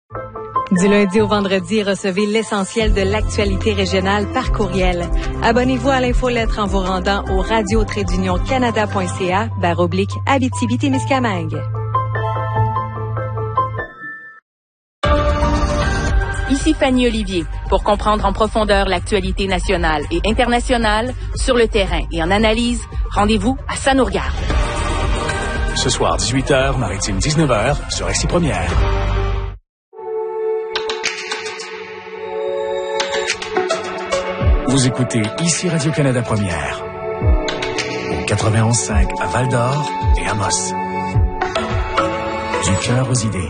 Du lundi au vendredi, recevez l'essentiel de l'actualité régionale par courriel. Abonnez-vous à l'infolettre en vous rendant au radio-canada.ca/Abitibi-Témiscamingue. Ici Fanny Olivier. Pour comprendre en profondeur l'actualité nationale et internationale, sur le terrain et en analyse, rendez-vous à Ça nous regarde. Ce soir, 18h, Maritime 19h, sur RCI Première. Vous écoutez ici Radio-Canada Première. Au 91.5 à Val-d'Or et Amos. Du cœur aux idées.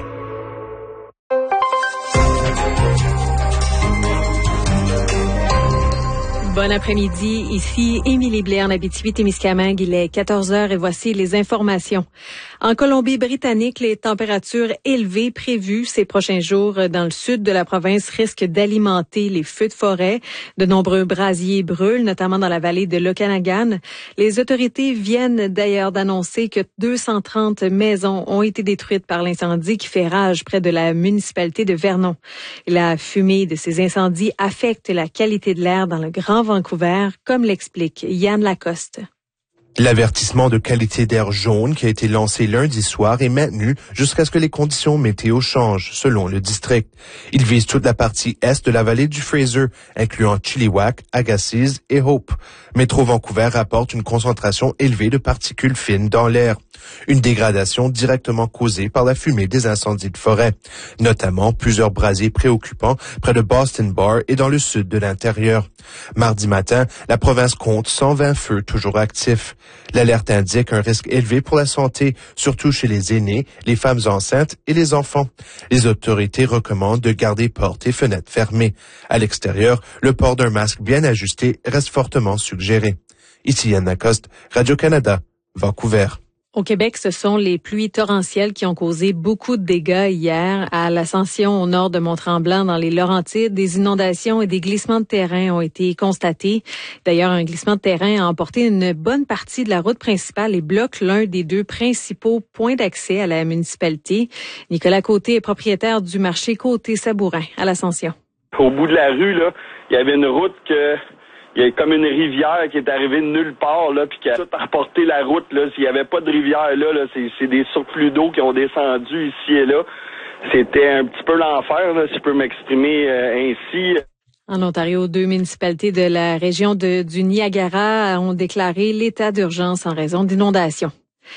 Bon après-midi, ici Émilie Blais en Abitibi-Témiscamingue. Il est 14h et voici les informations. En Colombie-Britannique, les températures élevées prévues ces prochains jours dans le sud de la province risquent d'alimenter les feux de forêt. De nombreux brasiers brûlent, notamment dans la vallée de l'Okanagan. Les autorités viennent d'ailleurs d'annoncer que 230 maisons ont été détruites par l'incendie qui fait rage près de la municipalité de Vernon. La fumée de ces incendies affecte la qualité de l'air dans le Grand Vancouver, comme l'explique Yann Lacoste. L'avertissement de qualité d'air jaune qui a été lancé lundi soir est maintenu jusqu'à ce que les conditions météo changent, selon le district. Il vise toute la partie est de la vallée du Fraser, incluant Chilliwack, Agassiz et Hope. Métro Vancouver rapporte une concentration élevée de particules fines dans l'air. Une dégradation directement causée par la fumée des incendies de forêt, notamment plusieurs brasiers préoccupants près de Boston Bar et dans le sud de l'intérieur. Mardi matin, la province compte 120 feux toujours actifs. L'alerte indique un risque élevé pour la santé, surtout chez les aînés, les femmes enceintes et les enfants. Les autorités recommandent de garder portes et fenêtres fermées. À l'extérieur, le port d'un masque bien ajusté reste fortement suggéré. Ici Yann Lacoste, Radio-Canada, Vancouver. Au Québec, ce sont les pluies torrentielles qui ont causé beaucoup de dégâts hier. À l'ascension au nord de Mont-Tremblant, dans les Laurentides, des inondations et des glissements de terrain ont été constatés. D'ailleurs, un glissement de terrain a emporté une bonne partie de la route principale et bloque l'un des deux principaux points d'accès à la municipalité. Nicolas Côté est propriétaire du marché Côté-Sabourin à l'Ascension. Au bout de la rue, là, il y avait une route il y a comme une rivière qui est arrivée de nulle part, là, puis qui a tout emporté la route, là. S'il n'y avait pas de rivière, là, c'est des surplus d'eau qui ont descendu ici et là. C'était un petit peu l'enfer, là, si je peux m'exprimer ainsi. En Ontario, 2 municipalités de la région du Niagara ont déclaré l'état d'urgence en raison d'inondations.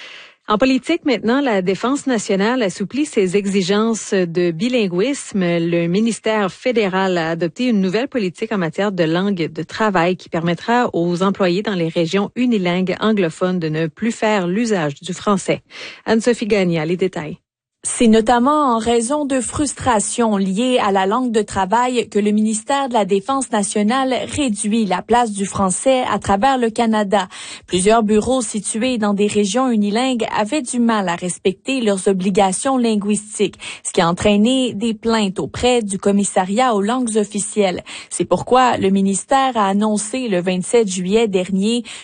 En politique, maintenant, la Défense nationale assouplit ses exigences de bilinguisme. Le ministère fédéral a adopté une nouvelle politique en matière de langue de travail qui permettra aux employés dans les régions unilingues anglophones de ne plus faire l'usage du français. Anne-Sophie Gagné, les détails. C'est notamment en raison de frustrations liées à la langue de travail que le ministère de la Défense nationale réduit la place du français à travers le Canada. Plusieurs bureaux situés dans des régions unilingues avaient du mal à respecter leurs obligations linguistiques, ce qui a entraîné des plaintes auprès du commissariat aux langues officielles. C'est pourquoi le ministère a annoncé le 27 juillet dernier